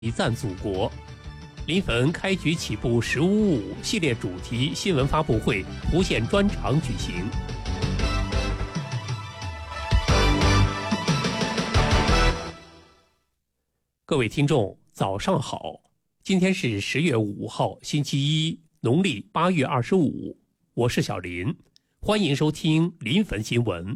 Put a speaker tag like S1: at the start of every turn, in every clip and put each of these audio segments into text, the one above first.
S1: 礼赞祖国。临汾开局起步15.5系列主题新闻发布会图线专场举行。各位听众，早上好！今天是10月5号，星期一，农历8月25，我是小林，欢迎收听临汾新闻。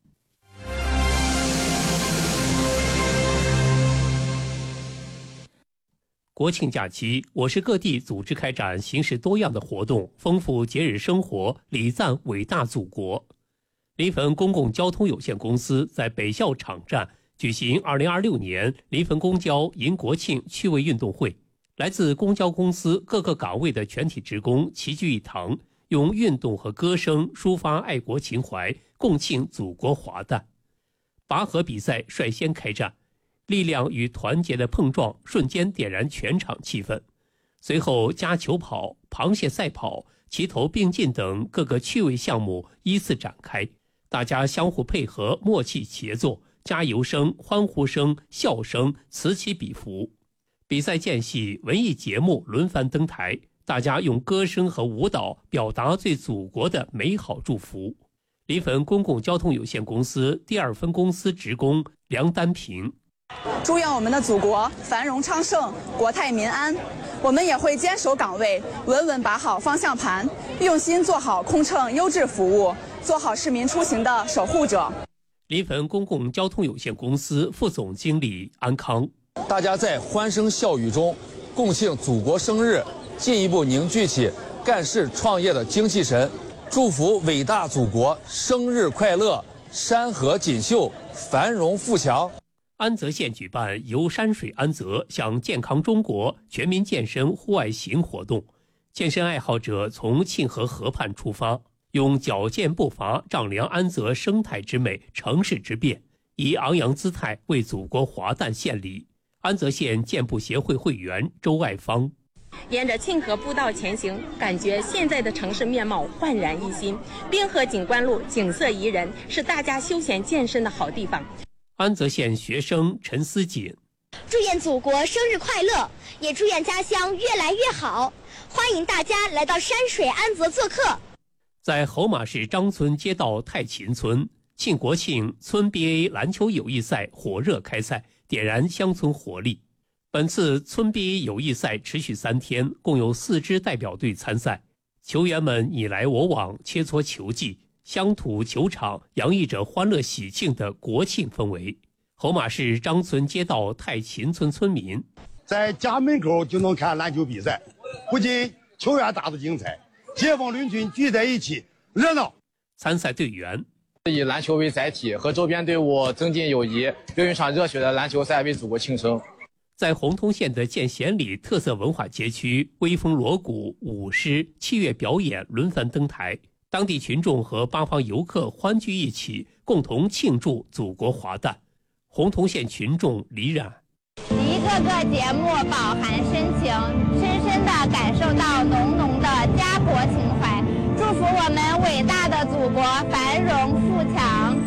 S1: 国庆假期，我市各地组织开展形式多样的活动，丰富节日生活，礼赞伟大祖国。临汾公共交通有限公司在北校场站举行2026年临汾公交迎国庆趣味运动会，来自公交公司各个岗位的全体职工齐聚一堂，用运动和歌声抒发爱国情怀，共庆祖国华诞。拔河比赛率先开战，力量与团结的碰撞瞬间点燃全场气氛。随后夹球跑、螃蟹赛跑、齐头并进等各个趣味项目依次展开，大家相互配合，默契协作，加油声、欢呼声、笑声此起彼伏。比赛间隙，文艺节目轮番登台，大家用歌声和舞蹈表达对祖国的美好祝福。临汾公共交通有限公司第2分公司职工梁丹平：
S2: 祝愿我们的祖国繁荣昌盛，国泰民安。我们也会坚守岗位，稳稳把好方向盘，用心做好空乘优质服务，做好市民出行的守护者。
S1: 临汾公共交通有限公司副总经理安康：
S3: 大家在欢声笑语中共庆祖国生日，进一步凝聚起干事创业的精气神，祝福伟大祖国生日快乐，山河锦绣，繁荣富强。
S1: 安泽县举办游山水安泽向健康中国全民健身户外行活动，健身爱好者从沁河河畔出发，用矫健步伐丈量安泽生态之美、城市之变，以昂扬姿态为祖国华诞献礼。安泽县健步协会会员周爱芳：
S4: 沿着沁河步道前行，感觉现在的城市面貌焕然一新。滨河景观路景色宜人，是大家休闲健身的好地方。
S1: 安泽县学生陈思锦：
S5: 祝愿祖国生日快乐，也祝愿家乡越来越好，欢迎大家来到山水安泽做客。
S1: 在侯马市张村街道太勤村，庆国庆村 BA 篮球友谊赛火热开赛，点燃乡村活力。本次村 BA 友谊赛持续3天，共有4支代表队参赛，球员们你来我往，切磋球技，乡土球场洋溢着欢乐喜庆的国庆氛围。侯马市张村街道太勤村村民：
S6: 在家门口就能看篮球比赛，不仅球员打得精彩，街坊邻居聚在一起热闹。
S1: 参赛队员：
S3: 以篮球为载体，和周边队伍增进友谊，用一场热血的篮球赛为祖国庆生。
S1: 在洪洞县的建贤里特色文化街区，威风锣鼓、舞狮、器乐表演轮番登台，当地群众和八方游客欢聚一起，共同庆祝祖国华诞。洪洞县群众李冉：
S7: 一个个节目饱含深情，深深地感受到浓浓的家国情怀，祝福我们伟大的祖国繁荣富强。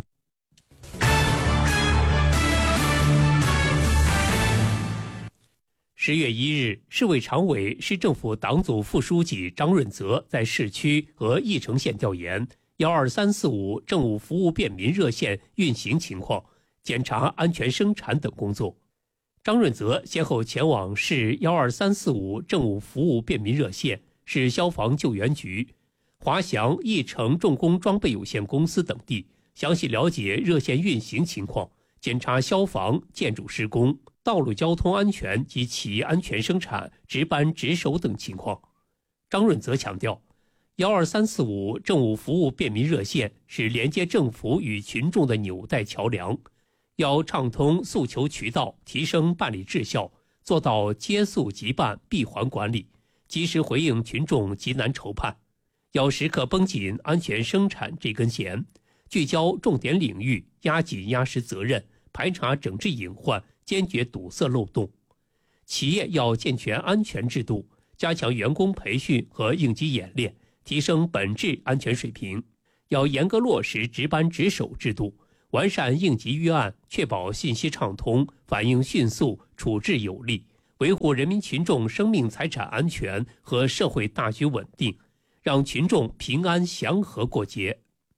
S1: 10月1日，市委常委、市政府党组副书记张润泽在市区和翼城县调研12345政务服务便民热线运行情况，检查安全生产等工作。张润泽先后前往市12345政务服务便民热线、市消防救援局、华翔翼城重工装备有限公司等地，详细了解热线运行情况，检查消防、建筑施工、道路交通安全及企业安全生产、值班值守等情况。张润泽强调，12345政务服务便民热线是连接政府与群众的纽带桥梁，要畅通诉求渠道，提升办理质效，做到接诉即办、闭环管理，及时回应群众急难愁盼。要时刻绷紧安全生产这根弦，聚焦重点领域，压紧压实责任，排查整治隐患，坚决堵塞漏洞。企业要健全安全制度，加强员工培训和应急演练，提升本质安全水平。要严格落实值班值守制度，完善应急预案，确保信息畅通，反应迅速，处置有力， 维护人民群众生命财产安全和社会大局稳定，让群众平安祥和过节。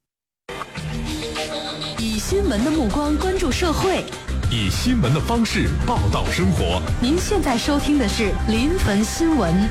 S8: 以新闻的目光关注社会，
S9: 以新闻的方式报道生活。
S8: 您现在收听的是临汾新闻。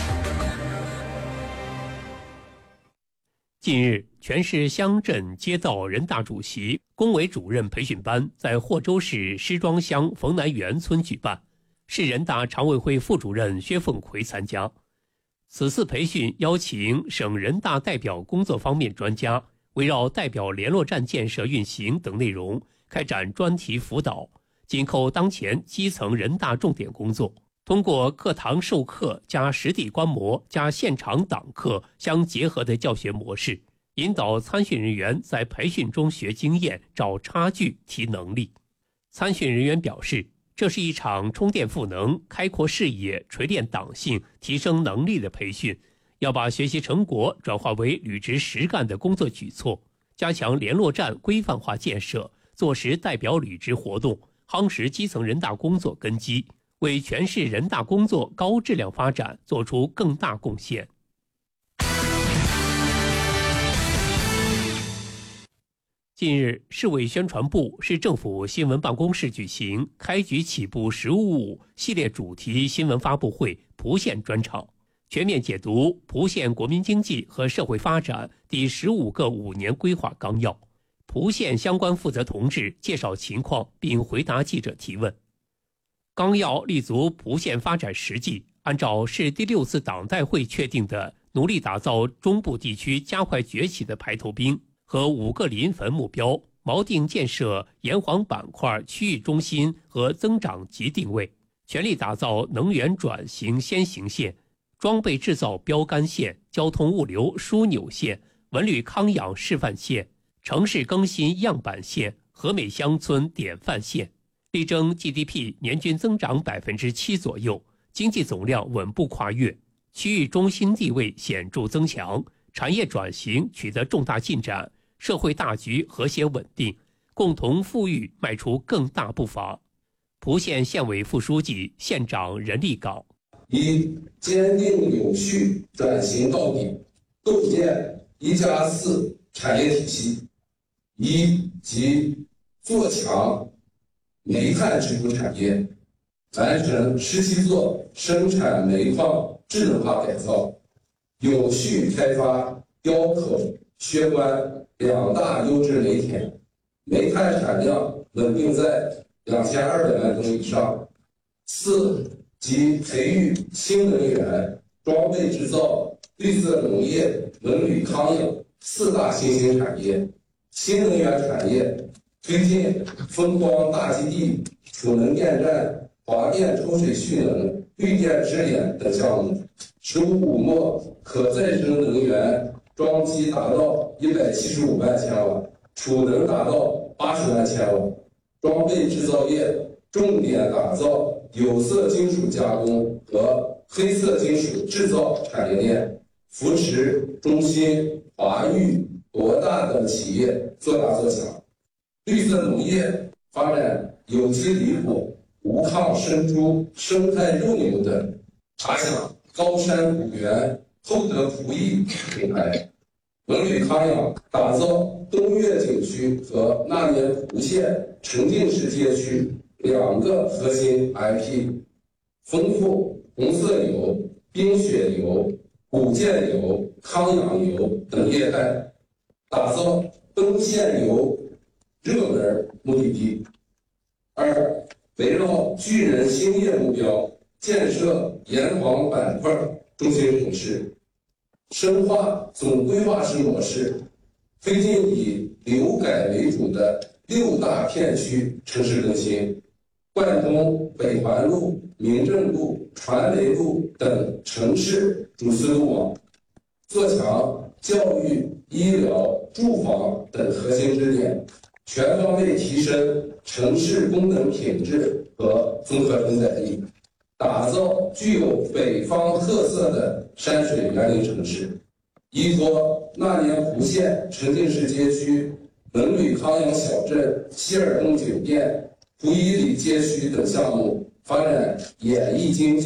S1: 近日，全市乡镇街道人大主席、工委主任培训班在霍州市施庄乡冯南园村举办，市人大常委会副主任薛凤奎参加。此次培训邀请省人大代表工作方面专家，围绕代表联络站建设运行等内容开展专题辅导，紧扣当前基层人大重点工作，通过课堂授课加实地观摩加现场党课相结合的教学模式，引导参训人员在培训中学经验、找差距、提能力。参训人员表示，这是一场充电赋能、开阔视野、锤炼党性、提升能力的培训，要把学习成果转化为履职实干的工作举措，加强联络站规范化建设，做实代表履职活动，夯实基层人大工作根基，为全市人大工作高质量发展做出更大贡献。近日，市委宣传部、市政府新闻办公室举行开局起步“十五五”系列主题新闻发布会蒲县专场，全面解读蒲县国民经济和社会发展第15个5年规划纲要。蒲县相关负责同志介绍情况并回答记者提问。纲要立足蒲县发展实际，按照市第6次党代会确定的努力打造中部地区加快崛起的排头兵和5个临汾目标，锚定建设沿黄板块区域中心和增长极定位，全力打造能源转型先行县、装备制造标杆县、交通物流枢纽县、文旅康养示范县、城市更新样板县、和美乡村典范县，力争 GDP 年均增长7%左右，经济总量稳步跨越，区域中心地位显著增强，产业转型取得重大进展，社会大局和谐稳定，共同富裕迈出更大步伐。蒲县县委副书记、县长任立岗：
S10: 以坚定有序转型到底，构建1+4产业体系，一即做强煤炭支柱产业，完成17座生产煤矿智能化改造，有序开发雕口、薛关2大优质煤田，煤炭产量稳定在2200万吨以上。4即培育新能源、装备制造、绿色农业、文旅康养4大新兴产业。新能源产业推进风光大基地、储能电站、华电抽水蓄能、绿电支联等项目，15末可再生能源装机达到175万千瓦，储能达到80万千瓦。装备制造业重点打造有色金属加工和黑色金属制造产业链，扶持中芯、华域、博大等企业做大做强。绿色农业发展有机离火、无抗生猪、生态肉牛等，打响高山古源、厚德璞益品牌。文旅康养打造东岳景区和那年蒲县沉浸式街区2个核心 IP， 丰富红色游、冰雪游、古建游、康养游等业态，打造奔现游热门目的地。2围绕巨人兴业目标，建设沿黄板块中心城市，深化总规划式模式，推进以流改为主的6大片区城市更新，贯通北环路、民政路、传媒路等城市主丝路网，做强教育、医疗、住房等核心支点，全方位提升城市功能品质和综合承载力，打造具有北方特色的山水园林城市。依托那年蒲县沉浸式街区、文旅康养小镇、希尔顿酒店、蒲伊里街区等项目， 发展演艺经济。